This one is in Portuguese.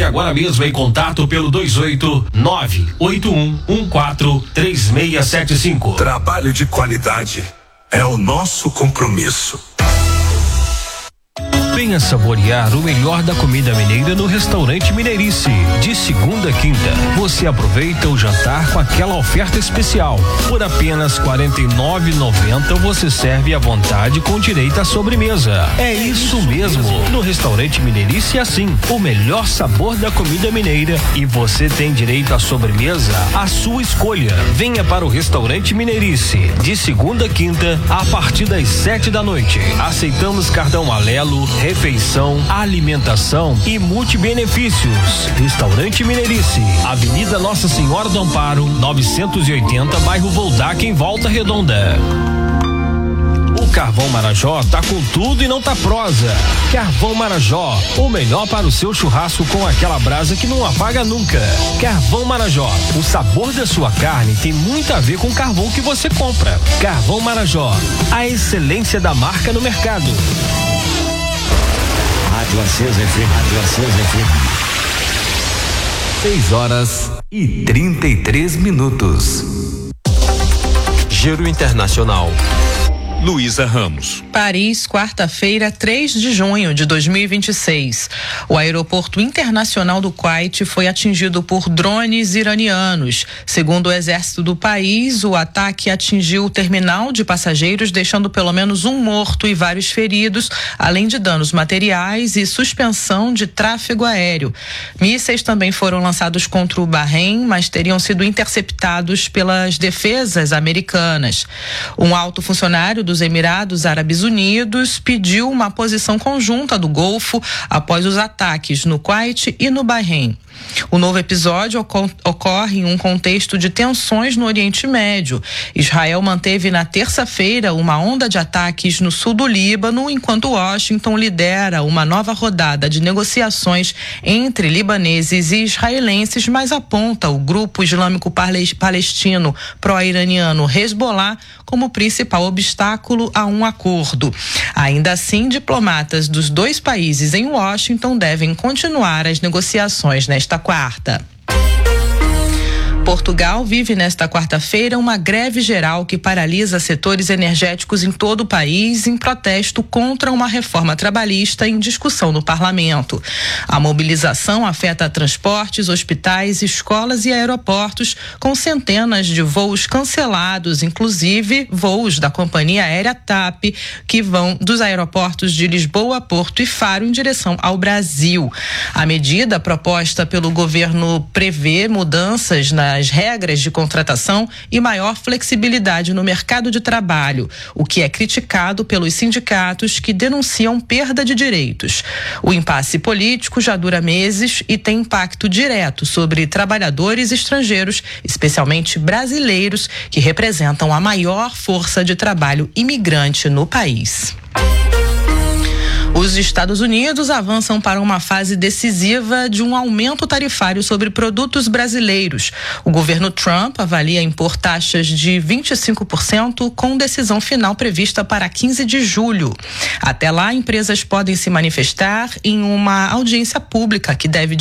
Entre agora mesmo em contato pelo 28981143675. Trabalho de qualidade é o nosso compromisso. Venha saborear o melhor da comida mineira no Restaurante Mineirice. De segunda a quinta, você aproveita o jantar com aquela oferta especial. Por apenas R$ 49,90 você serve à vontade com direito à sobremesa. É isso mesmo. No Restaurante Mineirice é assim, o melhor sabor da comida mineira e você tem direito à sobremesa à sua escolha. Venha para o Restaurante Mineirice. De segunda a quinta, a partir das 7 da noite. Aceitamos cartão Alelo, refeição, alimentação e multibenefícios. Restaurante Mineirice, Avenida Nossa Senhora do Amparo, 980, bairro Voldac, em Volta Redonda. O Carvão Marajó tá com tudo e não tá prosa. Carvão Marajó, o melhor para o seu churrasco com aquela brasa que não apaga nunca. Carvão Marajó, o sabor da sua carne tem muito a ver com o carvão que você compra. Carvão Marajó, a excelência da marca no mercado. Rádio Acesa FM. 6h33. Giro Internacional. Luísa Ramos. Paris, quarta-feira, 3 de junho de 2026. O aeroporto internacional do Kuwait foi atingido por drones iranianos. Segundo o exército do país, o ataque atingiu o terminal de passageiros, deixando pelo menos um morto e vários feridos, além de danos materiais e suspensão de tráfego aéreo. Mísseis também foram lançados contra o Bahrein, mas teriam sido interceptados pelas defesas americanas. Um alto funcionário dos Emirados Árabes Unidos pediu uma posição conjunta do Golfo após os ataques no Kuwait e no Bahrein. O novo episódio ocorre em um contexto de tensões no Oriente Médio. Israel manteve na terça-feira uma onda de ataques no sul do Líbano, enquanto Washington lidera uma nova rodada de negociações entre libaneses e israelenses, mas aponta o grupo islâmico palestino pró-iraniano Hezbollah como principal obstáculo a um acordo. Ainda assim, diplomatas dos dois países em Washington devem continuar as negociações nesta quarta. Portugal vive nesta quarta-feira uma greve geral que paralisa setores energéticos em todo o país em protesto contra uma reforma trabalhista em discussão no parlamento. A mobilização afeta transportes, hospitais, escolas e aeroportos, com centenas de voos cancelados, inclusive voos da companhia aérea TAP, que vão dos aeroportos de Lisboa, Porto e Faro em direção ao Brasil. A medida proposta pelo governo prevê mudanças nas regras de contratação e maior flexibilidade no mercado de trabalho, o que é criticado pelos sindicatos que denunciam perda de direitos. O impasse político já dura meses e tem impacto direto sobre trabalhadores estrangeiros, especialmente brasileiros, que representam a maior força de trabalho imigrante no país. Os Estados Unidos avançam para uma fase decisiva de um aumento tarifário sobre produtos brasileiros. O governo Trump avalia impor taxas de 25% com decisão final prevista para 15 de julho. Até lá, empresas podem se manifestar em uma audiência pública que deve